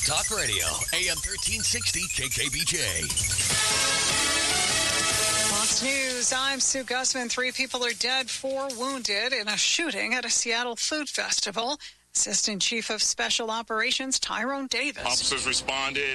Talk Radio, AM 1360 KKBJ. Fox News, I'm Sue Gussman. 3 people are dead, 4 wounded in a shooting at a Seattle food festival. Assistant Chief of Special Operations Tyrone Davis. Officers responded